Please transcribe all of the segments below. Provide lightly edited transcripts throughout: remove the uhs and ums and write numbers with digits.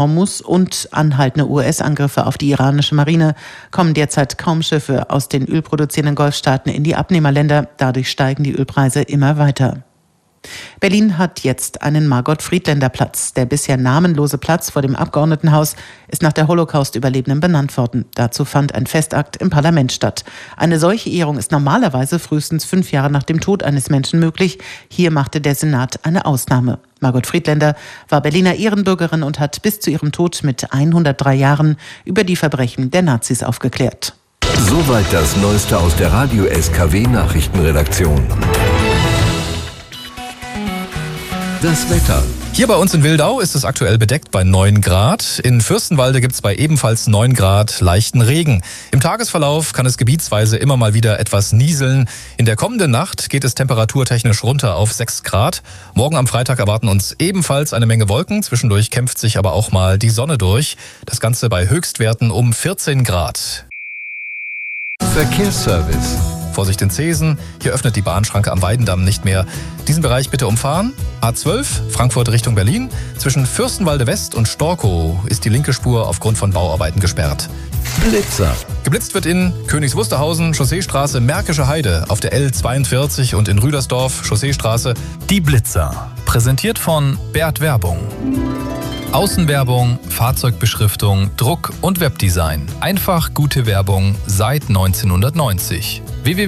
Hormuz und anhaltende US-Angriffe auf die iranische Marine kommen derzeit kaum Schiffe aus den ölproduzierenden Golfstaaten in die Abnehmerländer. Dadurch steigen die Ölpreise immer weiter. Berlin hat jetzt einen Margot-Friedländer-Platz. Der bisher namenlose Platz vor dem Abgeordnetenhaus ist nach der Holocaust-Überlebenden benannt worden. Dazu fand ein Festakt im Parlament statt. Eine solche Ehrung ist normalerweise frühestens 5 Jahre nach dem Tod eines Menschen möglich. Hier machte der Senat eine Ausnahme. Margot Friedländer war Berliner Ehrenbürgerin und hat bis zu ihrem Tod mit 103 Jahren über die Verbrechen der Nazis aufgeklärt. Soweit das Neueste aus der Radio SKW Nachrichtenredaktion. Das Wetter. Hier bei uns in Wildau ist es aktuell bedeckt bei 9 Grad. In Fürstenwalde gibt es bei ebenfalls 9 Grad leichten Regen. Im Tagesverlauf kann es gebietsweise immer mal wieder etwas nieseln. In der kommenden Nacht geht es temperaturtechnisch runter auf 6 Grad. Morgen am Freitag erwarten uns ebenfalls eine Menge Wolken. Zwischendurch kämpft sich aber auch mal die Sonne durch. Das Ganze bei Höchstwerten um 14 Grad. Verkehrsservice. Vorsicht in Zeesen, hier öffnet die Bahnschranke am Weidendamm nicht mehr. Diesen Bereich bitte umfahren. A12, Frankfurt Richtung Berlin. Zwischen Fürstenwalde West und Storkow ist die linke Spur aufgrund von Bauarbeiten gesperrt. Blitzer. Geblitzt wird in Königs Wusterhausen, Chausseestraße, Märkische Heide, auf der L42 und in Rüdersdorf, Chausseestraße. Die Blitzer. Präsentiert von Bert Werbung. Außenwerbung, Fahrzeugbeschriftung, Druck und Webdesign. Einfach gute Werbung seit 1990.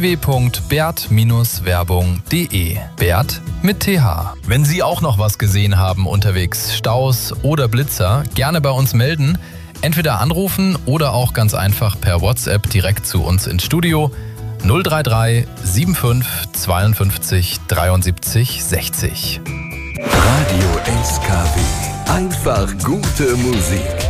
www.bert-werbung.de. Bert mit TH. Wenn Sie auch noch was gesehen haben unterwegs, Staus oder Blitzer, gerne bei uns melden. Entweder anrufen oder auch ganz einfach per WhatsApp direkt zu uns ins Studio. 033 75 52 73 60. Radio SKW. Einfach gute Musik.